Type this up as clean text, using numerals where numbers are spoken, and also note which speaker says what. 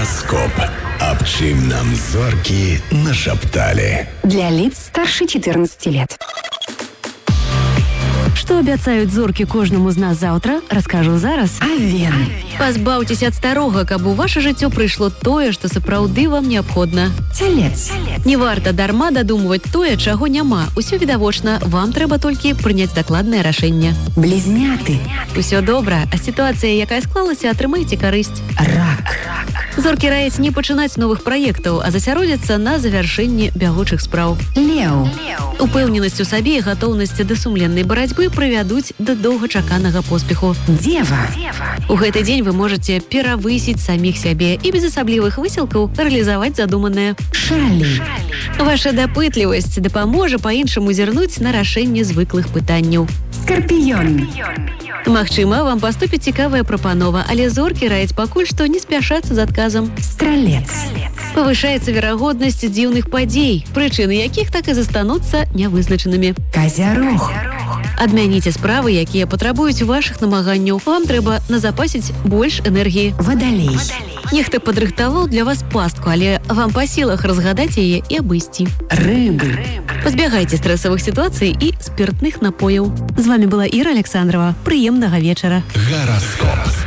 Speaker 1: Гараскоп. Аб чым нам зоркі нашапталі.
Speaker 2: Для лиц старше 14 лет.
Speaker 3: Што абяцаюць зоркі кожнаму з нас заўтра, раскажу зараз.
Speaker 2: Авен.
Speaker 3: Пазбаўцеся ад старога, каб у ваше жыццё прыйшло тое, што сапраўды вам неабходна.
Speaker 2: Телец.
Speaker 3: Не варта дарма дадумваць тое, чаго няма. Усё відавочна, вам трэба толькі прыняць дакладнае рашэнне.
Speaker 2: Близняты.
Speaker 3: Усё добра, а сітуацыя, якая склалася, атрымайце карысць.
Speaker 2: Рак.
Speaker 3: Зоркі раяць не пачынаць новых праектаў, а засяродзіцца на завяршэнні бягучых спраў.
Speaker 2: Леў.
Speaker 3: Упэўненасць у сабе і гатоўнасць да сумленнай барацьбы прывядуць да доўгачаканага поспеху.
Speaker 2: Дева.
Speaker 3: У гэты дзень вы можаце перавысіць саміх сябе і без асаблівых высілкаў рэалізаваць задуманае.
Speaker 2: Шалі.
Speaker 3: Ваша дапытлівасць дапаможа па-іншаму зірнуць на рашэнне звыклых пытанняў.
Speaker 2: Скорпіён.
Speaker 3: Магчыма, вам паступіць цікавая прапанова, але зоркі раяць пакуль што не спяшацца з адказам.
Speaker 2: Стралец.
Speaker 3: Павышаецца верагоднасць дзіўных падзей, прычыны якіх так і застануцца нявызначанымі.
Speaker 2: Казярог.
Speaker 3: Адмяніце справы, якія патрабуюць вашых намаганняў. Вам трэба назапасіць больш энергіі.
Speaker 2: Вадалей.
Speaker 3: Нехта падрыхтаваў для вас пастку, але вам па сілах разгадаць яе і абысці.
Speaker 2: Рыбы.
Speaker 3: Пазбягайце стрэсавых сітуацый і спіртных напояў. З вами была Іра Александрова. Прыемнага вечара.
Speaker 1: Гараскоп.